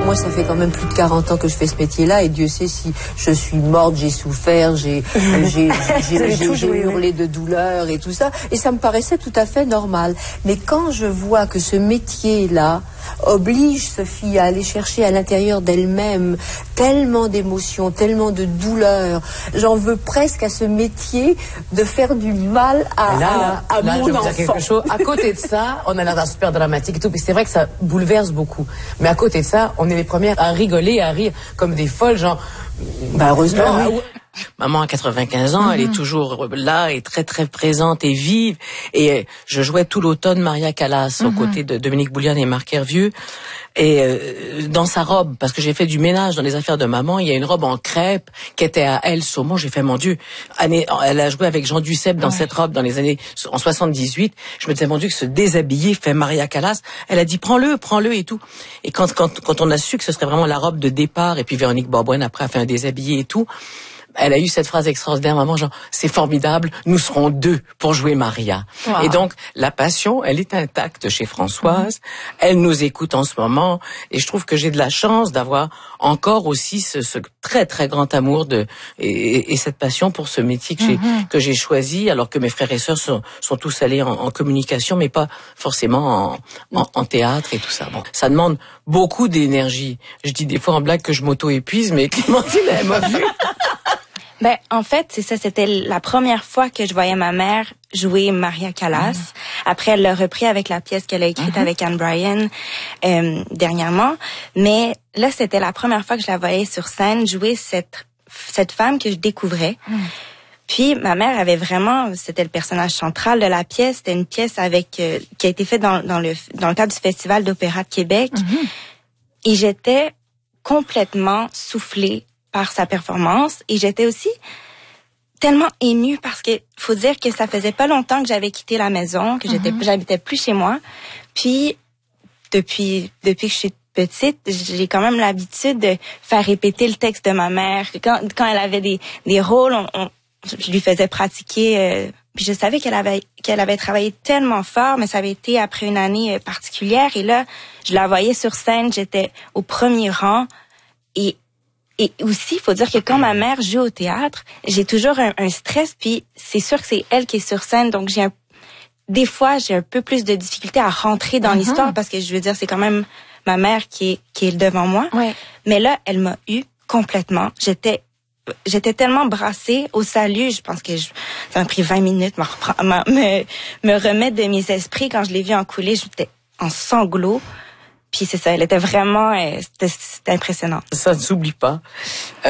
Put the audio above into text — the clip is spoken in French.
moi, ça fait quand même plus de 40 ans que je fais ce métier-là, et Dieu sait si je suis morte, j'ai souffert, j'ai hurlé de douleur et tout ça, et ça me paraissait tout à fait normal. Mais quand je vois que ce métier-là oblige Sophie à aller chercher à l'intérieur d'elle-même tellement d'émotions, tellement de douleurs, j'en veux presque à ce métier de faire du mal à mon enfant. Quelque chose. À côté de ça, on a l'air d'un super dramatique et tout, mais c'est vrai que ça bouleverse beaucoup. Mais à côté de ça, on est les premières à rigoler, à rire comme des folles, genre... Bah heureusement, oui. Maman a 95 ans, elle est toujours là et très très présente et vive. Et je jouais tout l'automne Maria Callas aux côtés de Dominique Bouliane et Marc Hervieux. Et dans sa robe, parce que j'ai fait du ménage dans les affaires de maman, il y a une robe en crêpe qui était à elle, saumon. J'ai fait, mon Dieu, elle a joué avec Jean Duceppe dans cette robe dans les années, en 78. Je me disais, mon Dieu, que se déshabiller fait Maria Callas. Elle a dit, prends-le et tout. Et quand on a su que ce serait vraiment la robe de départ, et puis Véronique Borbouin après a fait un déshabillé et tout, elle a eu cette phrase extraordinaire, maman, genre, c'est formidable, nous serons deux pour jouer Maria. Wow. Et donc, la passion, elle est intacte chez Françoise. Elle nous écoute en ce moment. Et je trouve que j'ai de la chance d'avoir encore aussi ce très, très grand amour et cette passion pour ce métier que j'ai choisi, alors que mes frères et sœurs sont tous allés en communication, mais pas forcément en théâtre et tout ça. Bon, ça demande beaucoup d'énergie. Je dis des fois en blague que je m'auto-épuise, mais Clémentine, elle m'a vu. Ben, en fait, c'est ça, c'était la première fois que je voyais ma mère jouer Maria Callas. Après, elle l'a repris avec la pièce qu'elle a écrite avec Anne Bryan, dernièrement. Mais là, c'était la première fois que je la voyais sur scène jouer cette femme que je découvrais. Puis, ma mère avait vraiment, c'était le personnage central de la pièce. C'était une pièce qui a été faite dans le cadre du Festival d'Opéra de Québec. Et j'étais complètement soufflée par sa performance, et j'étais aussi tellement émue parce que faut dire que ça faisait pas longtemps que j'avais quitté la maison, que j'habitais plus chez moi. Puis depuis que je suis petite, j'ai quand même l'habitude de faire répéter le texte de ma mère. Quand elle avait des rôles, je lui faisais pratiquer. Puis je savais qu'elle avait travaillé tellement fort, mais ça avait été après une année particulière. Et là, je la voyais sur scène, j'étais au premier rang. Et aussi, il faut dire que quand ma mère joue au théâtre, j'ai toujours un stress, puis c'est sûr que c'est elle qui est sur scène, donc des fois, j'ai un peu plus de difficulté à rentrer dans l'histoire, parce que je veux dire, c'est quand même ma mère qui est devant moi. Ouais. Mais là, elle m'a eu complètement. J'étais tellement brassée au salut, je pense que ça m'a pris 20 minutes me remettre de mes esprits. Quand je l'ai vue en coulisses, j'étais en sanglots. Puis c'est ça, elle était vraiment, c'était impressionnant. Ça ne s'oublie pas.